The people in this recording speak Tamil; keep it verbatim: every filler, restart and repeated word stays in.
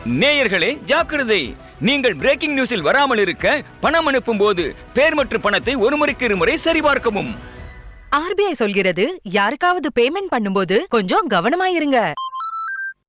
நேயர்களே ஜாக்கிரதை, நீங்கள் பிரேக்கிங் நியூஸில் வராமல் இருக்க பணம் அனுப்பும் போது பேர் மற்றும் பணத்தை ஒரு முறைக்கு இருமுறை சரிபார்க்கவும். ஆர்பிஐ சொல்கிறது, யாருக்காவது பேமெண்ட் பண்ணும்போது கொஞ்சம் கவனமாயிருங்க.